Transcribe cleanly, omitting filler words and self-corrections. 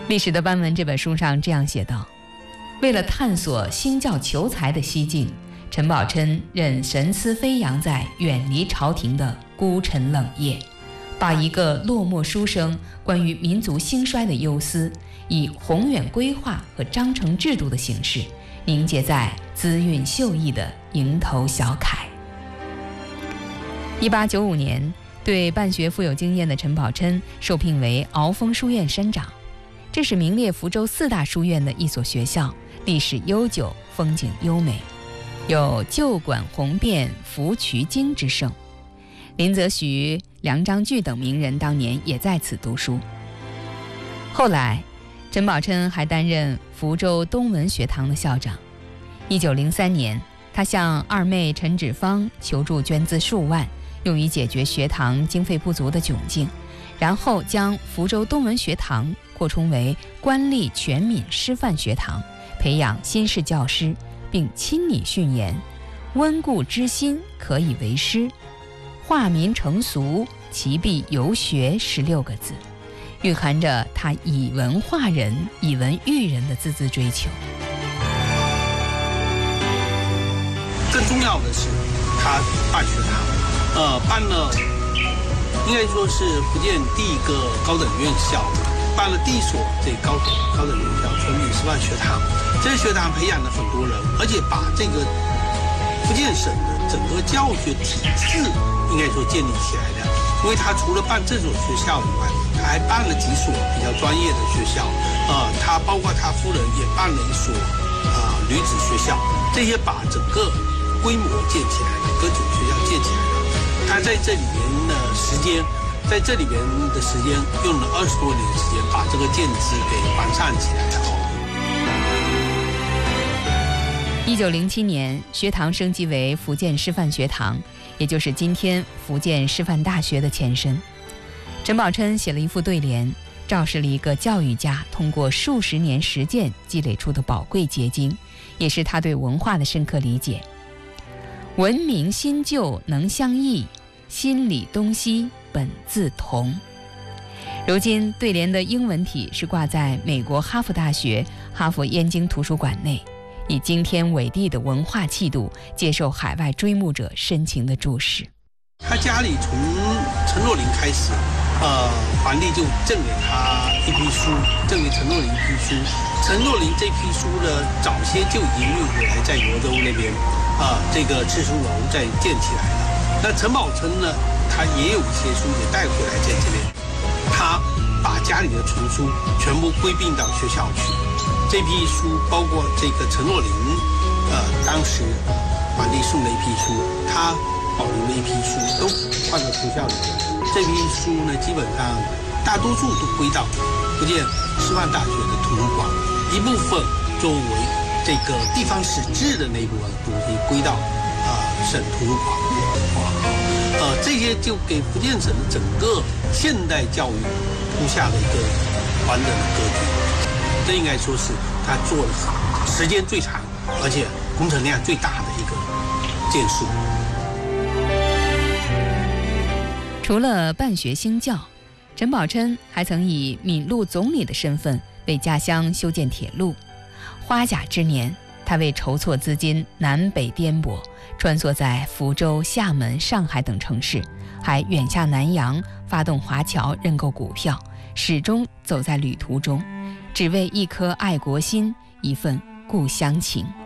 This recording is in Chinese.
历史的斑纹这本书上这样写道：为了探索新教求财的西境，陈宝琛任神思飞扬在远离朝廷的孤臣冷夜，把一个落寞书生关于民族兴衰的忧思，以宏远规划和章程制度的形式凝结在姿韵秀逸的蝇头小楷。1895年，对办学富有经验的陈宝琛受聘为鳌峰书院山长，这是名列福州4大书院的一所学校，历史悠久，风景优美，有旧馆红遍芙蕖经之盛。林则徐、梁章钜等名人当年也在此读书。后来陈宝琛还担任福州东文学堂的校长。1903年，他向二妹陈芷芳求助捐资数万，用于解决学堂经费不足的窘境，然后将福州东文学堂扩充为官立全闽师范学堂，培养新式教师，并亲拟训言：温故知新，可以为师；化民成俗，其必游学16个字，蕴含着他以文化人、以文育人的孜孜追求。 更重要的是，他办学堂，办了，应该说是福建第一个高等院校，办了第一所这高等院校全闽师范学堂。这个学堂培养了很多人，而且把这个福建省的整个教学体制应该说建立起来的。因为他除了办这所学校以外，他还办了几所比较专业的学校，他包括他夫人也办了一所女子学校，这些把整个规模建起来了，各种学校建起来了。他在这里面的时间，用了20多年的时间，把这个建制给完善起来了。 1907年，学堂升级为福建师范学堂，也就是今天福建师范大学的前身。陈宝琛写了一副对联，昭示了一个教育家通过数十年实践积累出的宝贵结晶，也是他对文化的深刻理解。文明新旧能相异，心理东西本自同。如今对联的英文体是挂在美国哈佛大学哈佛燕京图书馆内，以惊天伟地的文化气度接受海外追慕者深情的注视。 他家里从陈若琳开始，皇帝就赠给他一批书，赠给陈若琳一批书。陈若琳这批书呢，早些就营运回来，在沅州那边，这个赤书楼在建起来了。那陈宝琛呢，他也有一些书也带回来在这边，他把家里的存书全部归并到学校去。这批书包括这个陈若琳，当时皇帝送的一批书，他保留了一批书，都放在学校里面。这批书呢，基本上大多数都归到福建师范大学的图书馆，一部分作为这个地方史志的那一部分东西归到省图书馆。这些就给福建省的整个现代教育铺下了一个完整的格局。这应该说是他做了时间最长，而且工程量最大的一个建树。 除了办学兴教，陈宝琛还曾以闽路总理的身份为家乡修建铁路。花甲之年，他为筹措资金南北颠簸，穿梭在福州、厦门、上海等城市，还远下南洋，发动华侨认购股票，始终走在旅途中，只为一颗爱国心，一份故乡情。